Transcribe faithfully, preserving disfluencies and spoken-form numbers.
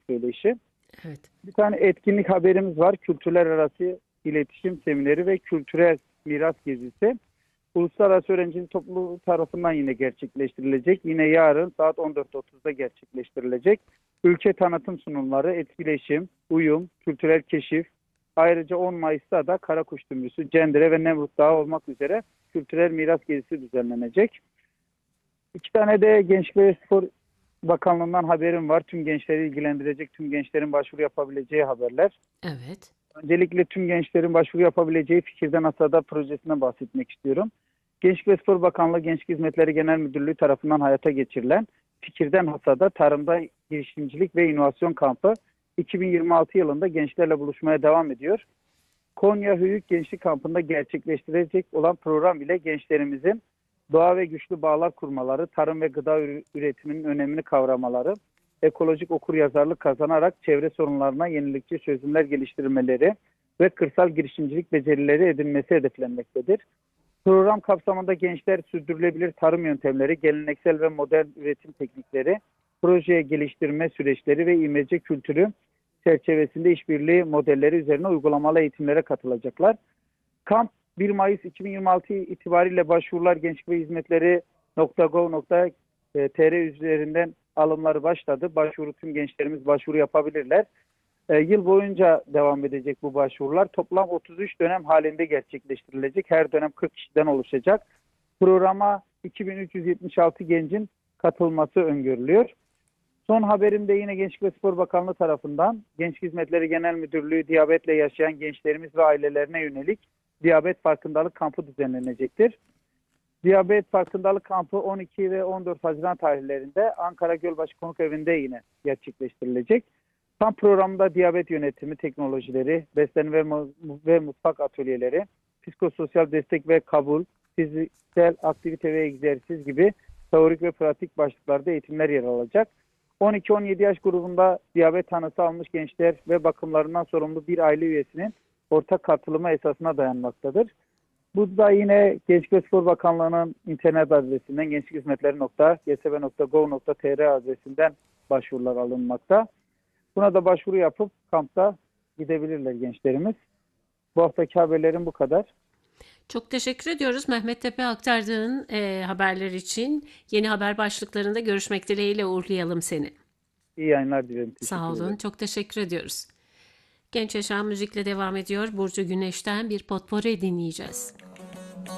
söyleşi. Evet. Bir tane etkinlik haberimiz var. Kültürler arası iletişim semineri ve kültürel miras gezisi. Uluslararası Öğrenciler Topluluğu tarafından yine gerçekleştirilecek. Yine yarın saat on dört otuzda gerçekleştirilecek. Ülke tanıtım sunumları, etkileşim, uyum, kültürel keşif. Ayrıca on Mayıs'ta da Karakuş Tümrüsü, Cendere ve Nemrut Dağı olmak üzere kültürel miras gezisi düzenlenecek. İki tane de Gençlik ve Spor Bakanlığı'ndan haberim var. Tüm gençleri ilgilendirecek, tüm gençlerin başvuru yapabileceği haberler. Evet. Öncelikle tüm gençlerin başvuru yapabileceği Fikirden Hasada projesinden bahsetmek istiyorum. Gençlik ve Spor Bakanlığı Gençlik Hizmetleri Genel Müdürlüğü tarafından hayata geçirilen Fikirden Hasada Tarımda Girişimcilik ve İnovasyon Kampı iki bin yirmi altı yılında gençlerle buluşmaya devam ediyor. Konya Höyük Gençlik Kampı'nda gerçekleştirilecek olan program ile gençlerimizin doğa ve güçlü bağlar kurmaları, tarım ve gıda üretiminin önemini kavramaları, ekolojik okuryazarlık kazanarak çevre sorunlarına yenilikçi çözümler geliştirmeleri ve kırsal girişimcilik becerileri edinmesi hedeflenmektedir. Program kapsamında gençler sürdürülebilir tarım yöntemleri, geleneksel ve modern üretim teknikleri, projeye geliştirme süreçleri ve imece kültürü çerçevesinde işbirliği modelleri üzerine uygulamalı eğitimlere katılacaklar. Kamp bir Mayıs iki bin yirmi altı itibariyle başvurular gençlik ve hizmetleri nokta gov nokta tr üzerinden alımları başladı. Başvuru tüm gençlerimiz başvuru yapabilirler. E, yıl boyunca devam edecek bu başvurular. Toplam otuz üç dönem halinde gerçekleştirilecek. Her dönem kırk kişiden oluşacak. Programa iki bin üç yüz yetmiş altı gencin katılması öngörülüyor. Son haberimde yine Gençlik ve Spor Bakanlığı tarafından Gençlik Hizmetleri Genel Müdürlüğü diyabetle yaşayan gençlerimiz ve ailelerine yönelik diyabet farkındalık kampı düzenlenecektir. Diyabet farkındalık kampı on iki ve on dört Haziran tarihlerinde Ankara Gölbaşı Konuk Evi'nde yine gerçekleştirilecek. Kamp programında diyabet yönetimi teknolojileri, beslenme ve, ve mutfak atölyeleri, psikososyal destek ve kabul, fiziksel aktivite ve egzersiz gibi teorik ve pratik başlıklarda eğitimler yer alacak. on iki on yedi yaş grubunda diyabet tanısı almış gençler ve bakımlarından sorumlu bir aile üyesinin ortak katılımı esasına dayanmaktadır. Bu da yine Gençlik ve Spor Bakanlığı'nın internet adresinden gençlik hizmetleri nokta g s b nokta gov nokta tr adresinden başvurular alınmakta. Buna da başvuru yapıp kampta gidebilirler gençlerimiz. Bu haftaki haberlerim bu kadar. Çok teşekkür ediyoruz Mehmet Tepe aktardığın e, haberler için. Yeni haber başlıklarında görüşmek dileğiyle uğurlayalım seni. İyi yayınlar dilerim. Teşekkür Sağ olun. ederim. Çok teşekkür ediyoruz. Genç Yaşam müzikle devam ediyor. Burcu Güneş'ten bir potpourri dinleyeceğiz.